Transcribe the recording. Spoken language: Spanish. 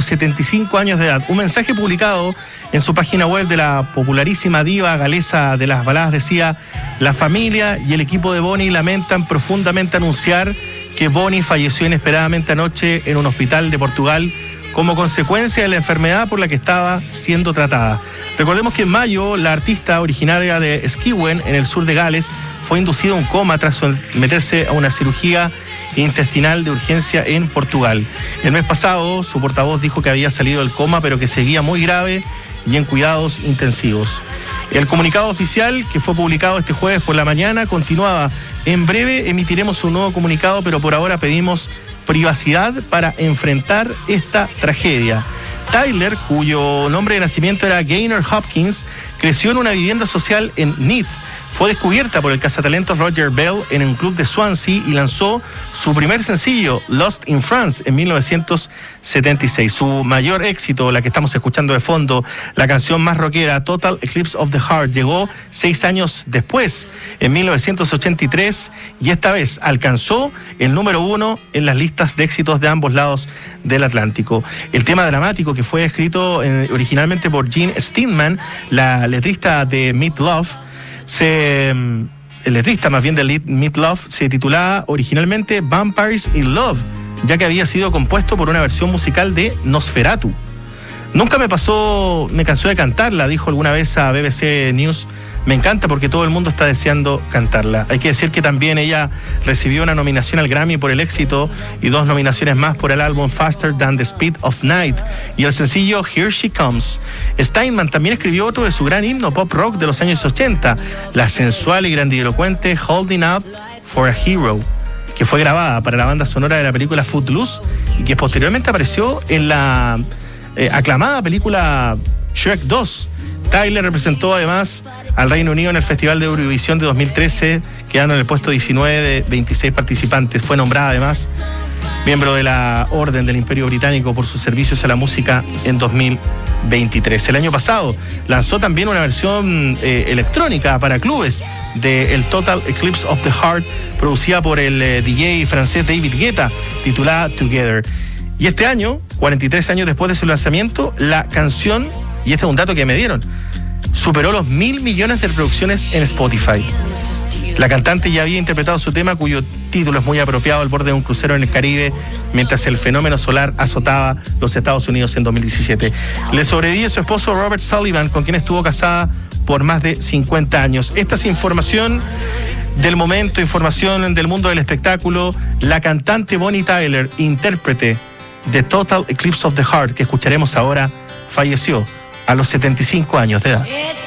los 75 años de edad. Un mensaje publicado en su página web de la popularísima diva galesa de las baladas decía: la familia y el equipo de Bonnie lamentan profundamente anunciar que Bonnie falleció inesperadamente anoche en un hospital de Portugal como consecuencia de la enfermedad por la que estaba siendo tratada. Recordemos que en mayo la artista originaria de Skewen, en el sur de Gales, fue inducida a un coma tras someterse a una cirugía intestinal de urgencia en Portugal. El mes pasado su portavoz dijo que había salido del coma, pero que seguía muy grave y en cuidados intensivos. El comunicado oficial, que fue publicado este jueves por la mañana, continuaba: en breve emitiremos un nuevo comunicado, pero por ahora pedimos privacidad para enfrentar esta tragedia. Tyler, cuyo nombre de nacimiento era Gaynor Hopkins, creció en una vivienda social en Neath. Fue descubierta por el cazatalentos Roger Bell en un club de Swansea y lanzó su primer sencillo, Lost in France, en 1976. Su mayor éxito, la que estamos escuchando de fondo, la canción más rockera, Total Eclipse of the Heart, llegó 6 años después, en 1983, y esta vez alcanzó el número 1 en las listas de éxitos de ambos lados del Atlántico. El tema dramático, que fue escrito originalmente por Gene Steinman, la letrista de Meat Love, el letrista más bien de Meat Love, se titulaba originalmente Vampires in Love, ya que había sido compuesto por una versión musical de Nosferatu. Nunca me cansó de cantarla, dijo alguna vez a BBC News. Me encanta porque todo el mundo está deseando cantarla. Hay que decir que también ella recibió una nominación al Grammy por el éxito y 2 nominaciones más por el álbum Faster Than the Speed of Night y el sencillo Here She Comes. Steinman también escribió otro de su gran himno pop rock de los años 80, la sensual y grandilocuente Holding Up for a Hero, que fue grabada para la banda sonora de la película Footloose y que posteriormente apareció en la aclamada película Shrek 2. Tyler representó además al Reino Unido en el Festival de Eurovisión de 2013, quedando en el puesto 19 de 26 participantes. Fue nombrada además miembro de la Orden del Imperio Británico por sus servicios a la música en 2023. El año pasado lanzó también una versión electrónica para clubes de el Total Eclipse of the Heart, producida por el DJ francés David Guetta, titulada Together. Y este año, 43 años después de su lanzamiento, la canción, y este es un dato que me dieron, superó los 1.000 millones de reproducciones en Spotify. La cantante ya había interpretado su tema, cuyo título es muy apropiado, al borde de un crucero en el Caribe, mientras el fenómeno solar azotaba los Estados Unidos en 2017. Le sobrevive su esposo Robert Sullivan, con quien estuvo casada por más de 50 años. Esta es información del momento, información del mundo del espectáculo. La cantante Bonnie Tyler, intérprete de Total Eclipse of the Heart, que escucharemos ahora, falleció a los 75 años de edad.